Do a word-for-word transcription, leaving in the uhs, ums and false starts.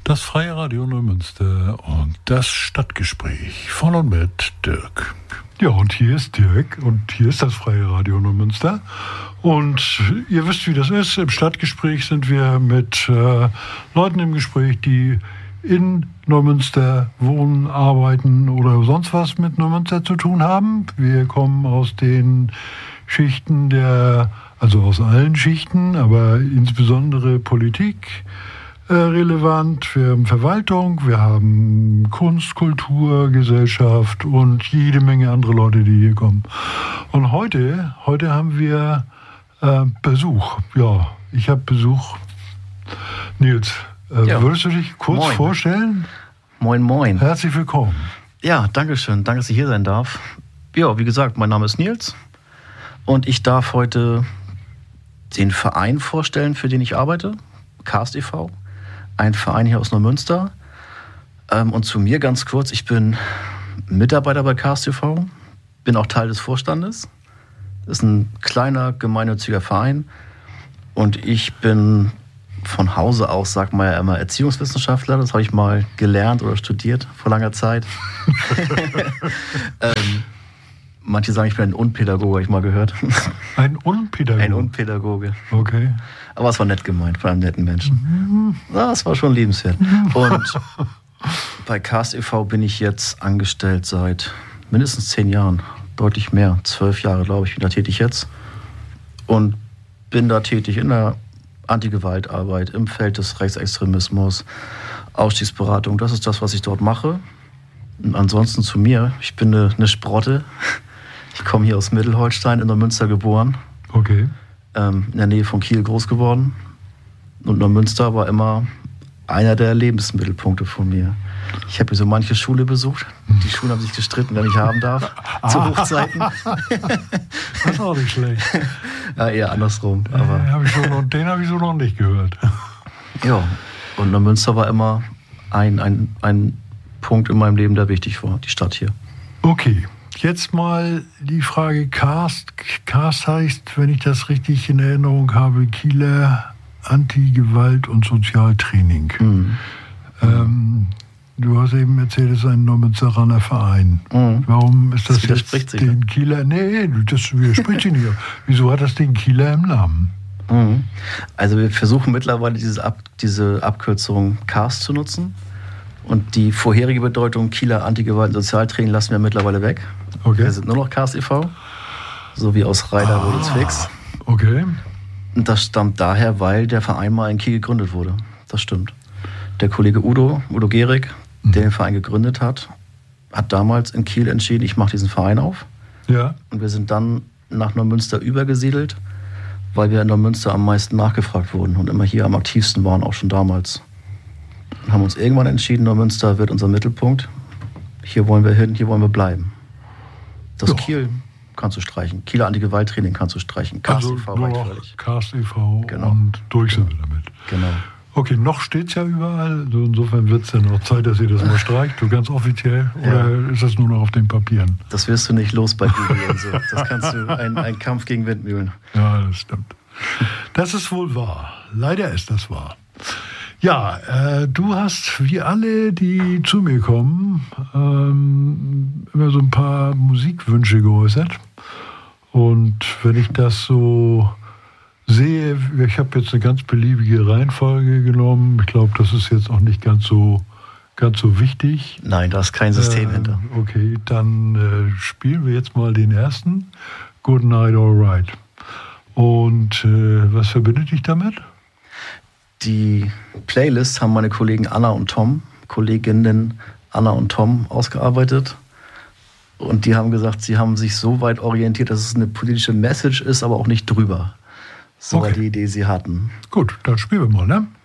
Das Freie Radio Neumünster und das Stadtgespräch von und mit Dirk. Ja, und hier ist Dirk und hier ist das Freie Radio Neumünster. Und ihr wisst, wie das ist. Im Stadtgespräch sind wir mit äh, Leuten im Gespräch, die in Neumünster wohnen, arbeiten oder sonst was mit Neumünster zu tun haben. Wir kommen aus den Schichten der, also aus allen Schichten, aber insbesondere Politik äh, relevant. Wir haben Verwaltung, wir haben Kunst, Kultur, Gesellschaft und jede Menge andere Leute, die hier kommen. Und heute, heute haben wir äh, Besuch. Ja, ich habe Besuch. Nils, äh, ja. würdest du dich kurz Moin. vorstellen? Moin, moin. Herzlich willkommen. Ja, danke schön. Danke, dass ich hier sein darf. Ja, wie gesagt, mein Name ist Nils und ich darf heute den Verein vorstellen, für den ich arbeite, Cast e V, ein Verein hier aus Neumünster. Ähm, und zu mir ganz kurz, ich bin Mitarbeiter bei Cast e V, bin auch Teil des Vorstandes. Das ist ein kleiner gemeinnütziger Verein und ich bin von Hause aus, sagt man ja immer, Erziehungswissenschaftler. Das habe ich mal gelernt oder studiert vor langer Zeit. ähm, manche sagen, ich bin ein Unpädagoge, habe ich mal gehört. Ein Unpädagoge? Ein Unpädagoge. Okay. Aber es war nett gemeint von einem netten Menschen. Mhm. Das war schon liebenswert. Und bei Cast e V bin ich jetzt angestellt seit mindestens zehn Jahren. Deutlich mehr. Zwölf Jahre, glaube ich, bin da tätig jetzt. Und bin da tätig in der Antigewaltarbeit im Feld des Rechtsextremismus, Ausstiegsberatung, das ist das, was ich dort mache. Und ansonsten zu mir, ich bin eine, eine Sprotte. Ich komme hier aus Mittelholstein, in Neumünster geboren. Okay. Ähm, in der Nähe von Kiel groß geworden. Und Neumünster war immer einer der Lebensmittelpunkte von mir. Ich habe hier so manche Schule besucht. Die Schulen haben sich gestritten, wer mich haben darf. Ah. Zu Hochzeiten. Das ist auch nicht schlecht. Ja, eher andersrum. Aber äh, hab ich so noch, den habe ich so noch nicht gehört. Ja, und Neumünster war immer ein, ein, ein Punkt in meinem Leben, der wichtig war, die Stadt hier. Okay, jetzt mal die Frage Cast. Cast heißt, wenn ich das richtig in Erinnerung habe, Kieler Antigewalt- und Sozialtraining. Mhm. Ähm, Du hast eben erzählt, es ist ein Neumünsteraner Verein. Mhm. Warum ist das, das jetzt sich, den ne? Kieler? Nee, das widerspricht sich nicht. Wieso hat das den Kieler im Namen? Mhm. Also wir versuchen mittlerweile diese, Ab, diese Abkürzung Cast zu nutzen. Und die vorherige Bedeutung Kieler Antigewalt- und Sozialtraining lassen wir mittlerweile weg. Okay. Wir sind nur noch Cast e V, so wie aus Reider wurde es fix. Okay. Und das stammt daher, weil der Verein mal in Kiel gegründet wurde. Das stimmt. Der Kollege Udo, Udo Gehrig, der den Verein gegründet hat, hat damals in Kiel entschieden, ich mache diesen Verein auf. Ja. Und wir sind dann nach Neumünster übergesiedelt, weil wir in Neumünster am meisten nachgefragt wurden und immer hier am aktivsten waren, auch schon damals. Und haben uns irgendwann entschieden, Neumünster wird unser Mittelpunkt. Hier wollen wir hin, hier wollen wir bleiben. Das ja. Kiel kannst du streichen. Kieler Antigewalttraining kannst du streichen. Cast e V also reicht völlig. Cast e V Genau. Und durch sind wir damit. Genau. Okay, noch steht es ja überall. Also insofern wird es dann auch Zeit, dass ihr das mal streicht, so ganz offiziell. Oder ja. ist das nur noch auf den Papieren? Das wirst du nicht los bei Google und so. Das kannst du, ein, ein Kampf gegen Windmühlen. Ja, das stimmt. Das ist wohl wahr. Leider ist das wahr. Ja, äh, du hast, wie alle, die zu mir kommen, ähm, immer so ein paar Musikwünsche geäußert. Und wenn ich das so sehe, ich habe jetzt eine ganz beliebige Reihenfolge genommen. Ich glaube, das ist jetzt auch nicht ganz so, ganz so wichtig. Nein, da ist kein System äh, hinter. Okay, dann äh, spielen wir jetzt mal den ersten. Good Night, Alright. Und äh, was verbindet dich damit? Die Playlist haben meine Kollegen Anna und Tom, Kolleginnen Anna und Tom, ausgearbeitet. Und die haben gesagt, sie haben sich so weit orientiert, dass es eine politische Message ist, aber auch nicht drüber. So war die Idee, sie hatten. Gut, dann spielen wir mal, ne?